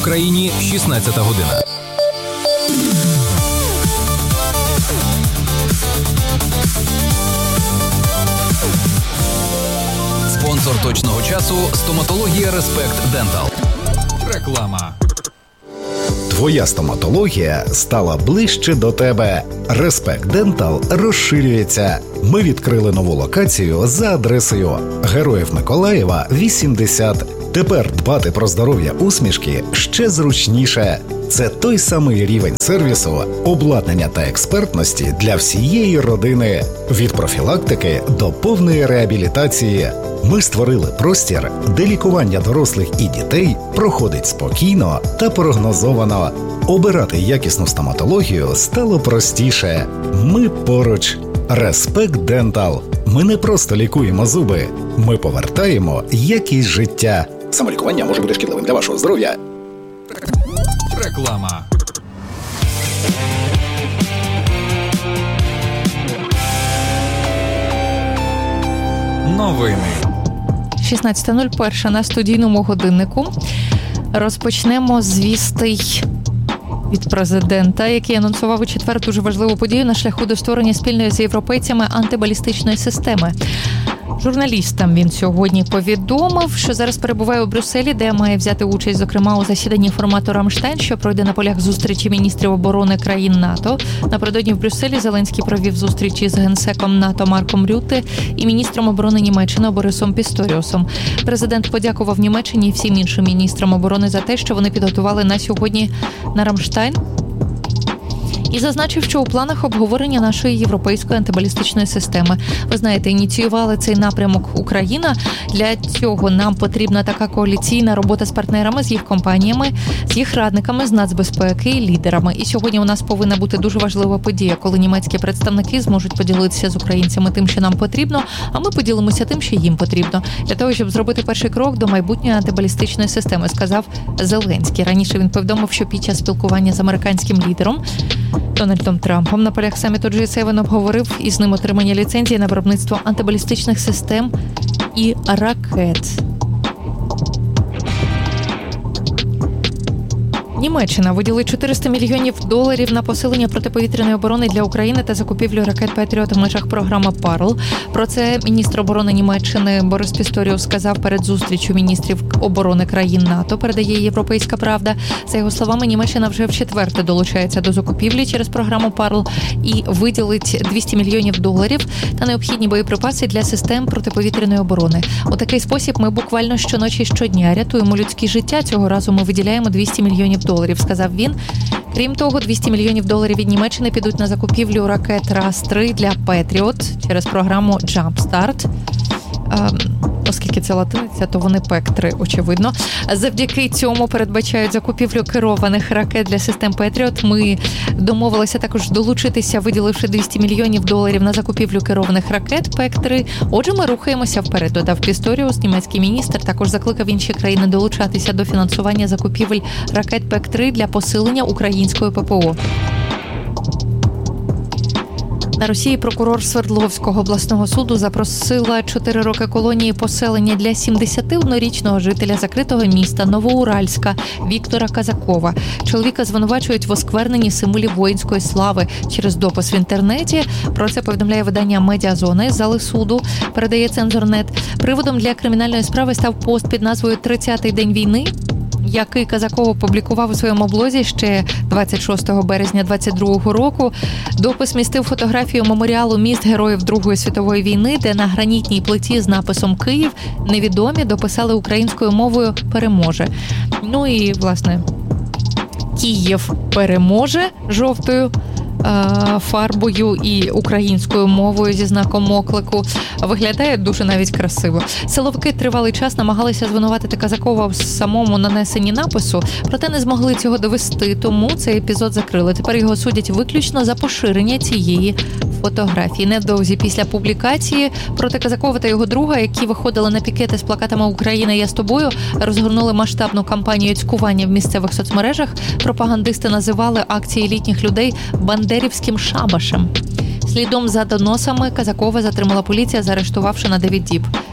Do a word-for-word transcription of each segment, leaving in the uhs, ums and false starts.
Україні шістнадцята година. Спонсор точного часу – стоматологія Респект Дентал. Реклама. Твоя стоматологія стала ближче до тебе. Респект Дентал розширюється. Ми відкрили нову локацію за адресою Героїв Миколаєва, вісімдесят. Тепер дбати про здоров'я усмішки ще зручніше. Це той самий рівень сервісу, обладнання та експертності для всієї родини. Від профілактики до повної реабілітації. Ми створили простір, де лікування дорослих і дітей проходить спокійно та прогнозовано. Обирати якісну стоматологію стало простіше. Ми поруч. Респект Дентал. Ми не просто лікуємо зуби. Ми повертаємо якість життя. Самолікування може бути шкідливим для вашого здоров'я. Реклама. Новини. шістнадцята нуль один на студійному годиннику. Розпочнемо з вістей від президента, який анонсував у четвер дуже важливу подію на шляху до створення спільної з європейцями антибалістичної системи. Журналістам він сьогодні повідомив, що зараз перебуває у Брюсселі, де має взяти участь, зокрема, у засіданні формату «Рамштайн», що пройде на полях зустрічі міністрів оборони країн НАТО. Напередодні в Брюсселі Зеленський провів зустрічі з генсеком НАТО Марком Рютте і міністром оборони Німеччини Борисом Пісторіусом. Президент подякував Німеччині і всім іншим міністрам оборони за те, що вони підготували на сьогодні на «Рамштайн», і зазначив, що у планах обговорення нашої європейської антибалістичної системи. Ви знаєте, ініціювали цей напрямок Україна. Для цього нам потрібна така коаліційна робота з партнерами, з їх компаніями, з їх радниками з нацбезпеки і лідерами. І сьогодні у нас повинна бути дуже важлива подія, коли німецькі представники зможуть поділитися з українцями тим, що нам потрібно, а ми поділимося тим, що їм потрібно. Для того, щоб зробити перший крок до майбутньої антибалістичної системи, сказав Зеленський. Раніше він повідомив, що під час спілкування з американським лідером Дональдом Трампом на полях саміту джі севен обговорив із ним отримання ліцензії на виробництво антибалістичних систем і ракет. Німеччина виділить чотириста мільйонів доларів на посилення протиповітряної оборони для України та закупівлю ракет «Петріот» в межах програми «Парл». Про це міністр оборони Німеччини Борис Пісторіус сказав перед зустрічю міністрів оборони країн НАТО, передає «Європейська правда». За його словами, Німеччина вже вчетверте долучається до закупівлі через програму «Парл» і виділить двісті мільйонів доларів та необхідні боєприпаси для систем протиповітряної оборони. У такий спосіб ми буквально щоночі щодня рятуємо людські життя. Цього разу ми виділяємо двісті мільйонів доларів, сказав він. Крім того, двісті мільйонів доларів від Німеччини підуть на закупівлю ракет Рас три для «Петріот» через програму Jumpstart. Ем, оскільки це латиниця, то вони «Пек-три», очевидно. Завдяки цьому передбачають закупівлю керованих ракет для систем «Петріот». Ми домовилися також долучитися, виділивши двісті мільйонів доларів на закупівлю керованих ракет «Пек-три». Отже, ми рухаємося вперед, додав Пісторіус. Німецький міністр також закликав інші країни долучатися до фінансування закупівель ракет «Пек-три» для посилення української ППО. На Росії прокурор Свердловського обласного суду запросила чотири роки колонії поселення для сімдесятиоднорічного жителя закритого міста Новоуральська Віктора Казакова. Чоловіка звинувачують в оскверненні символів воїнської слави через допис в інтернеті. Про це повідомляє видання «Медіазона» з зали суду, передає Цензорнет. Приводом для кримінальної справи став пост під назвою «тридцятий день війни», який Казаков опублікував у своєму блозі ще двадцять шостого березня двадцять другого року. Допис містив фотографію меморіалу міст Героїв Другої світової війни, де на гранітній плиті з написом «Київ» невідомі дописали українською мовою «Переможе». Ну і, власне, «Київ переможе» жовтою фарбою і українською мовою зі знаком оклику. Виглядає дуже навіть красиво. Силовики тривалий час намагалися звинуватити Казакова в самому нанесенні напису, проте не змогли цього довести, тому цей епізод закрили. Тепер його судять виключно за поширення цієї фотографії. Невдовзі після публікації проти Казакова та його друга, які виходили на пікети з плакатами «Україна, я з тобою», розгорнули масштабну кампанію цькування в місцевих соцмережах. Пропагандисти називали акції літніх людей бандерівським шабашем. Слідом за доносами Казакова затримала поліція, заарештувавши на дев'ять діб. В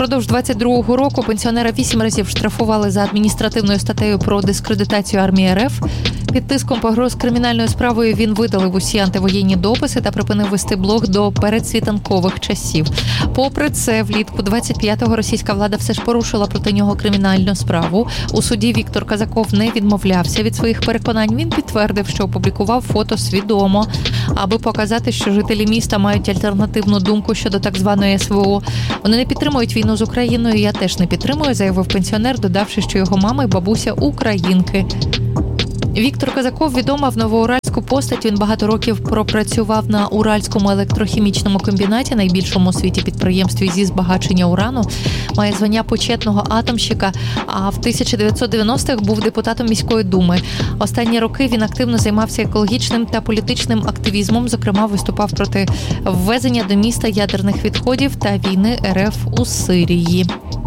Упродовж двадцять другого року пенсіонера вісім разів штрафували за адміністративною статтею про дискредитацію армії РФ. Під тиском погроз кримінальною справою він видалив усі антивоєнні дописи та припинив вести блог до передсвітанкових часів. Попри це, влітку двадцять п'ятого російська влада все ж порушила проти нього кримінальну справу. У суді Віктор Казаков не відмовлявся від своїх переконань. Він підтвердив, що опублікував фото свідомо, аби показати, що жителі міста мають альтернативну думку щодо так званої ес ве о. Вони не підтримують війну з Україною, я теж не підтримую, заявив пенсіонер, додавши, що його мама і бабуся українки. Віктор Казаков відома в Новоуральську постать. Він багато років пропрацював на Уральському електрохімічному комбінаті, найбільшому у світі підприємстві зі збагачення урану. Має звання почетного атомщика, а в тисяча дев'ятсот дев'яностих був депутатом міської думи. Останні роки він активно займався екологічним та політичним активізмом, зокрема виступав проти ввезення до міста ядерних відходів та війни РФ у Сирії.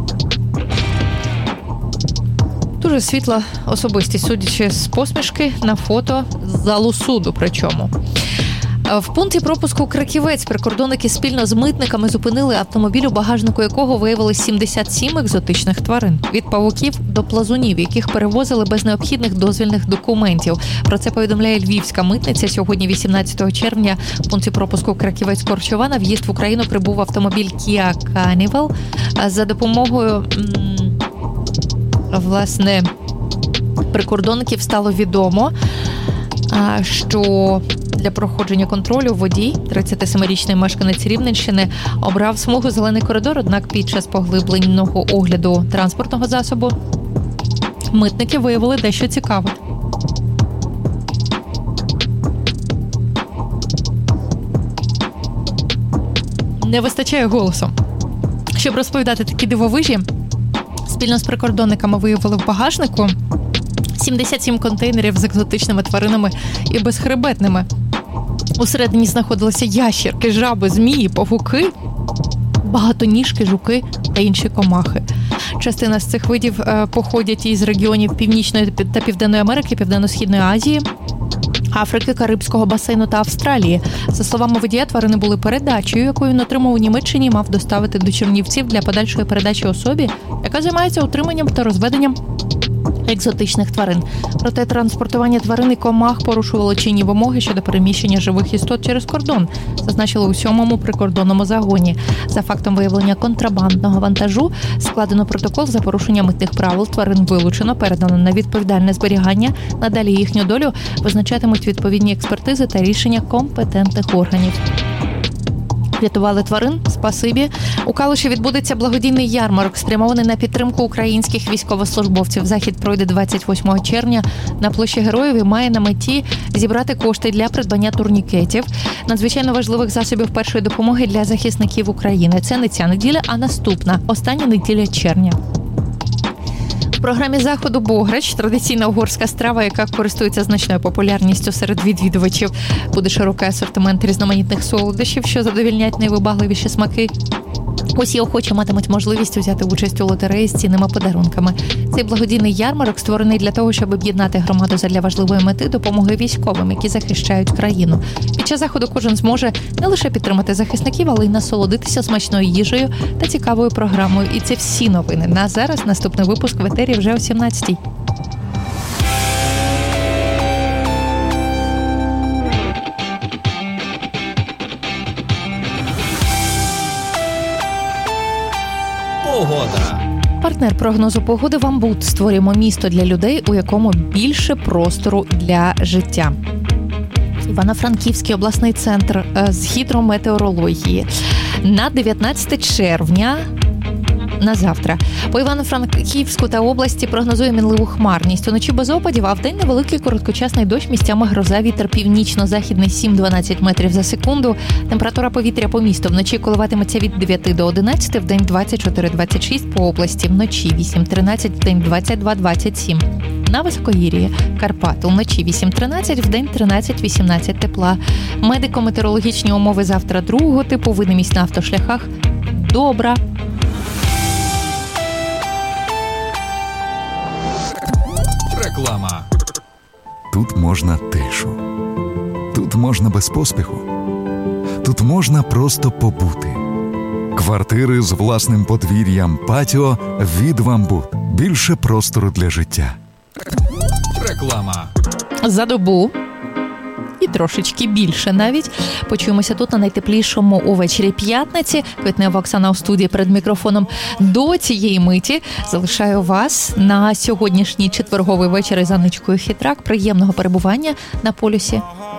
Дуже світла особистість, судячи з посмішки на фото з залу суду причому. В пункті пропуску Краківець прикордонники спільно з митниками зупинили автомобіль, у багажнику якого виявилось сімдесят сім екзотичних тварин. Від павуків до плазунів, яких перевозили без необхідних дозвільних документів. Про це повідомляє львівська митниця. Сьогодні, вісімнадцятого червня, в пункті пропуску Краківець-Корчова на в'їзд в Україну прибув автомобіль Kia Carnival. За допомогою... Власне, прикордонників стало відомо, що для проходження контролю водій, тридцятисемирічний мешканець Рівненщини, обрав смугу зелений коридор, однак під час поглибленого огляду транспортного засобу митники виявили дещо цікаве. Не вистачає голосу, щоб розповідати такі дивовижі. Спільно з прикордонниками виявили в багажнику сімдесят сім контейнерів з екзотичними тваринами і безхребетними. Усередині знаходилися ящерки, жаби, змії, павуки, багатоніжки, жуки та інші комахи. Частина з цих видів походять із регіонів Північної та Південної Америки, Південно-Східної Азії, Африки, Карибського басейну та Австралії. За словами водія, тварини були передачею, яку він отримав у Німеччині і мав доставити до Чернівців для подальшої передачі особі, яка займається утриманням та розведенням екзотичних тварин. Проте транспортування тварин і комах порушувало чинні вимоги щодо переміщення живих істот через кордон, зазначили у сьомому прикордонному загоні. За фактом виявлення контрабандного вантажу складено протокол за порушення митних правил. Тварин вилучено, передано на відповідальне зберігання. Надалі їхню долю визначатимуть відповідні експертизи та рішення компетентних органів. Врятували тварин, спасибі. У Калуші відбудеться благодійний ярмарок, спрямований на підтримку українських військовослужбовців. Захід пройде двадцять восьмого червня на площі Героїв і має на меті зібрати кошти для придбання турнікетів, надзвичайно важливих засобів першої допомоги для захисників України. Це не ця неділя, а наступна, остання неділя червня. В програмі заходу бограч – традиційна угорська страва, яка користується значною популярністю серед відвідувачів. Буде широкий асортимент різноманітних солодощів, що задовільнять найвибагливіші смаки. Усі охочі матимуть можливість взяти участь у лотереї з цінними подарунками. Цей благодійний ярмарок створений для того, щоб об'єднати громаду задля важливої мети допомоги військовим, які захищають країну. Під час заходу кожен зможе не лише підтримати захисників, але й насолодитися смачною їжею та цікавою програмою. І це всі новини. На зараз наступний випуск в етері вже о сімнадцятій. Погода. Партнер прогнозу погоди «Вамбут». Створюємо місто для людей, у якому більше простору для життя. Івано-Франківський обласний центр з гідрометеорології. На дев'ятнадцяте червня, на завтра, по Івано-Франківську та області прогнозує мінливу хмарність. Уночі без опадів, а вдень невеликий короткочасний дощ, місцями гроза, вітер північно-західний сім-дванадцять метрів за секунду. Температура повітря по місту вночі коливатиметься від дев'яти до одинадцяти, вдень двадцять чотири двадцять шість, по області вночі вісім-тринадцять, вдень двадцять два двадцять сім. На високогір'ї Карпат вночі вісім-тринадцять, вдень тринадцять-вісімнадцять тепла. Медико-метеорологічні умови завтра другого типу, видимість на автошляхах добра. Реклама. Тут можна тишу. Тут можна без поспіху. Тут можна просто побути. Квартири з власним подвір'ям, патіо від «Вамбут». Більше простору для життя. Реклама. За добу і трошечки більше навіть. Почуємося тут на найтеплішому увечері п'ятниці. Квітнева Оксана у студії перед мікрофоном. До цієї миті залишаю вас на сьогоднішній четверговий вечір із Анночкою Хитрак. Приємного перебування на полюсі.